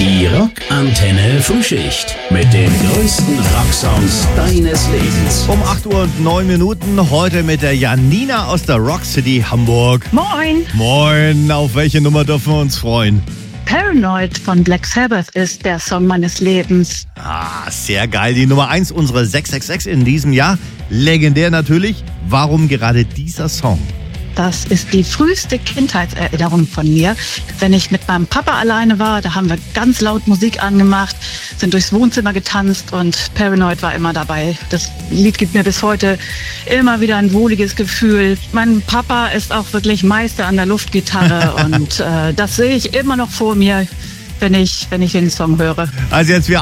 Die Rockantenne Frühschicht mit den größten Rocksongs deines Lebens. Um 8:09 Uhr heute mit der Janina aus der Rock City Hamburg. Moin! Moin, auf welche Nummer dürfen wir uns freuen? Paranoid von Black Sabbath ist der Song meines Lebens. Sehr geil. Die Nummer 1 unserer 666 in diesem Jahr. Legendär natürlich. Warum gerade dieser Song? Das ist die früheste Kindheitserinnerung von mir. Wenn ich mit meinem Papa alleine war, da haben wir ganz laut Musik angemacht, sind durchs Wohnzimmer getanzt und Paranoid war immer dabei. Das Lied gibt mir bis heute immer wieder ein wohliges Gefühl. Mein Papa ist auch wirklich Meister an der Luftgitarre und das sehe ich immer noch vor mir, wenn ich den Song höre. Also jetzt wir